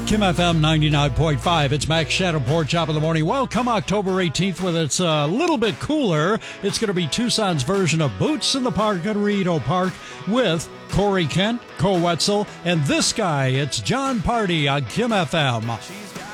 Kim FM 99.5. It's Max Shadow Pork Chop in the morning. Well, come October 18th, when it's a little bit cooler, it's going to be Tucson's version of Boots in the Park at Rito Park with Corey Kent, Cole Wetzel, and this guy. It's John Party on Kim FM.